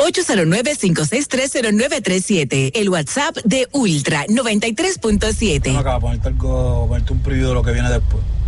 809-5630937. El WhatsApp de Ultra 93.7. No acaba de ponerte un preview de lo que viene después.